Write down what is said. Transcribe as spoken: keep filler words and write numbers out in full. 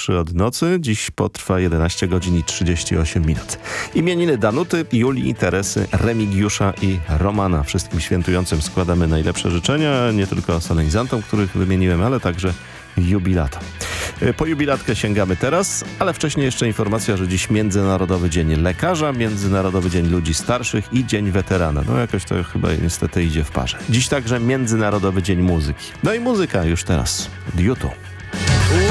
trzy od nocy. Dziś potrwa jedenaście godzin i trzydzieści osiem minut. Imieniny Danuty, Julii, Teresy, Remigiusza i Romana. Wszystkim świętującym składamy najlepsze życzenia, nie tylko solenizantom, których wymieniłem, ale także jubilatom. Po jubilatkę sięgamy teraz, ale wcześniej jeszcze informacja, że dziś Międzynarodowy Dzień Lekarza, Międzynarodowy Dzień Ludzi Starszych i Dzień Weterana. No jakoś to chyba niestety idzie w parze. Dziś także Międzynarodowy Dzień Muzyki. No i muzyka już teraz. Od YouTube.